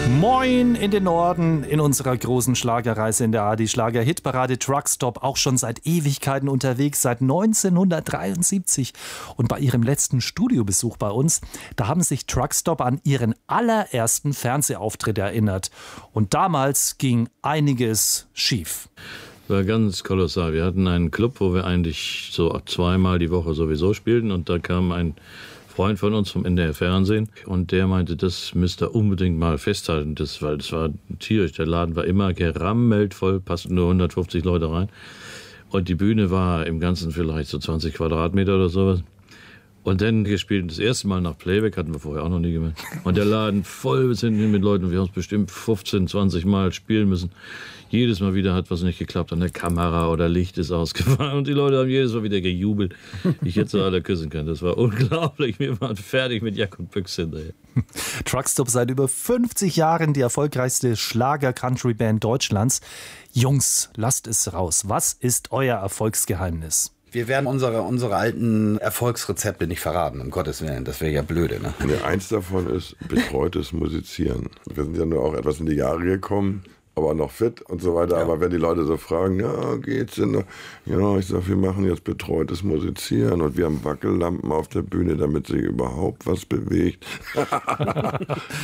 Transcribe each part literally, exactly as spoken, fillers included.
Moin in den Norden in unserer großen Schlagerreise in der A R D-Schlager-Hitparade Truckstop, auch schon seit Ewigkeiten unterwegs, seit neunzehnhundertdreiundsiebzig. Und bei ihrem letzten Studiobesuch bei uns, da haben sich Truckstop an ihren allerersten Fernsehauftritt erinnert. Und damals ging einiges schief. War ganz kolossal. Wir hatten einen Club, wo wir eigentlich so zweimal die Woche sowieso spielten, und da kam ein Freund von uns vom N D R Fernsehen und der meinte, das müsst ihr unbedingt mal festhalten, das, weil das war tierisch. Der Laden war immer gerammelt voll, passten nur hundertfünfzig Leute rein und die Bühne war im Ganzen vielleicht so zwanzig Quadratmeter oder sowas. Und dann gespielt, das erste Mal nach Playback, hatten wir vorher auch noch nie gemacht. Und der Laden voll bis hinten hin mit Leuten. Wir haben es bestimmt fünfzehn, zwanzig Mal spielen müssen. Jedes Mal wieder hat was nicht geklappt an der Kamera oder Licht ist ausgefallen. Und die Leute haben jedes Mal wieder gejubelt. Ich hätte sie alle küssen können. Das war unglaublich. Wir waren fertig mit Jack und Büchse hinterher. Truckstop seit über fünfzig Jahren die erfolgreichste Schlager-Country-Band Deutschlands. Jungs, lasst es raus. Was ist euer Erfolgsgeheimnis? Wir werden unsere, unsere alten Erfolgsrezepte nicht verraten, um Gottes Willen. Das wäre ja blöde, ne? Ja, eins davon ist betreutes Musizieren. Wir sind ja nur auch etwas in die Jahre gekommen, aber noch fit und so weiter. Ja. Aber wenn die Leute so fragen, ja, geht's denn? Ja, ich sag, wir machen jetzt betreutes Musizieren und wir haben Wackellampen auf der Bühne, damit sich überhaupt was bewegt.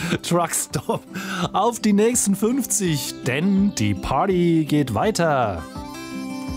Truckstop auf die nächsten fünfzig, denn die Party geht weiter.